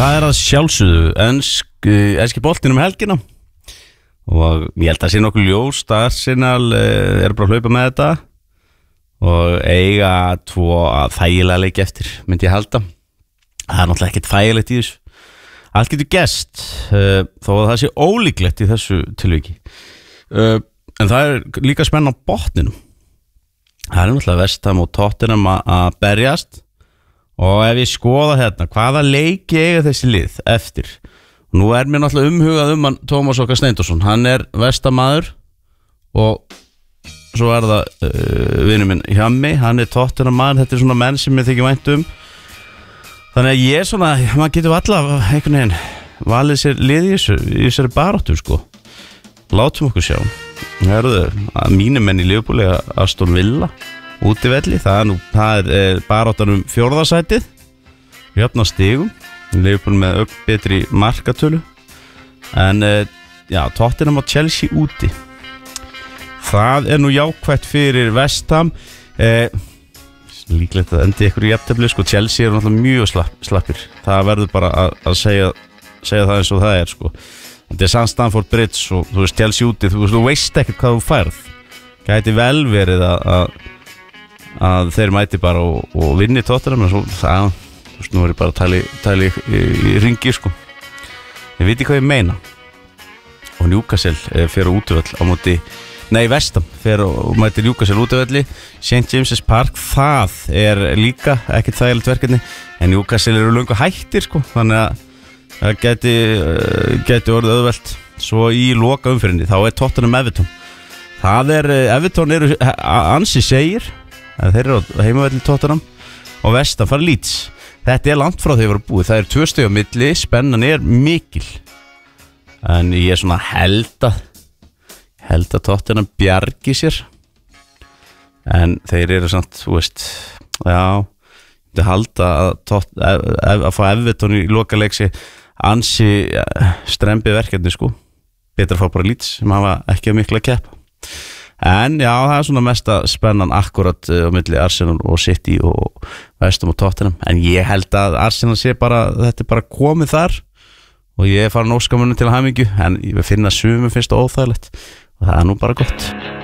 Það að sjálfsögðu enski boltinn helgina og ég held að sé nokkuð ljóst að Arsenal bara að hlaupa með þetta og eiga tvo þægilega leiki eftir, myndi ég halda. Það náttúrulega ekkert þægilegt í þessu. Allt getur gerst þó að það sé ólíklegt í þessu tilviki. En það líka spenna á botninum. Það náttúrulega West Ham og Tottenham að berjast. Og ef ég skoða hérna, hvaða leiki eiga þessi lið eftir? Nú mér náttúrulega umhugað hann Tómas Okkar Steindorsson. Hann West Ham maður og svo það vinur minn Hjammi, hann Tottenham maður. Þetta svona menn sem ég þykir vænt Þannig að ég svona, maður getur allavega einhvern veginn valið sér lið í þessari baráttu sko. Látum okkur sjá. Mínir menn í Liverpool Aston Villa útivelli, það baráttan fjórðasætið jöfn á stigum, Liverpool með betri markatölu en Tottenham og Chelsea úti. Það nú jákvætt fyrir West Ham. Líklegt að endi ykkur í jafntefli sko. Chelsea náttúrulega mjög slappir. Það verður bara að segja það eins og það sko. Þetta San Stamford Bridge og þú veist Chelsea úti, þú veist ekkert hvað þú færð. Gæti vel verið að þeir mæti bara og vinni Tottenham en svo það, þú veist, nú ég bara að tala í ringi sko. Ég veit hvað ég meina. Og Newcastle fer á útivöll á móti West Ham fer og mætir Newcastle útivelli St. James's Park, það líka ekkert þægilegt verkefni en Newcastle löngu hættir sko, þannig að það gæti orðið auðvelt. Svo í loka umferðinni þá Tottenham Everton. Everton ansi segir en þeir á heimavelli Tottenham og West Ham fara Leeds. Þetta langt frá þeir voru búið, það 2 stig á milli, spennan mikil en ég svona held að Tottenham bjargi sér en þeir samt, þú veist þetta halda að fá Everton í lokaleiksi ansi strembi verkefni sko. Betra að fá bara Leeds sem hafa ekki mikla að keppa en það svona mesta spennan akkurat á milli Arsenal og City og West Ham og Tottenham en ég held að Arsenal sé þetta bara komið þar og ég farin óskamunum til hamingju en ég finna sumum finnst það óþægilegt og það nú bara gott.